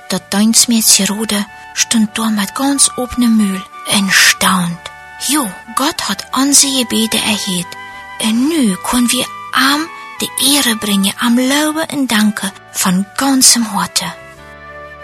Dat tuinsmeetje Rode stond daar met ganz opene Mühl en staunt. Jo, Gott hat unsere Gebete erhört. En nu können wir ihm die Ehre bringen, am Loben und Danken von ganzem Harte.